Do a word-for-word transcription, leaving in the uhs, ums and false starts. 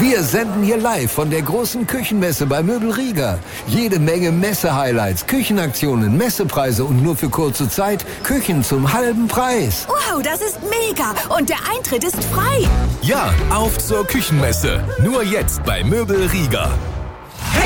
Wir senden hier live von der großen Küchenmesse bei Möbel Rieger. Jede Menge Messe-Highlights, Küchenaktionen, Messepreise und nur für kurze Zeit Küchen zum halben Preis. Wow, das ist mega. Und der Eintritt ist frei. Ja, auf zur Küchenmesse. Nur jetzt bei Möbel Rieger.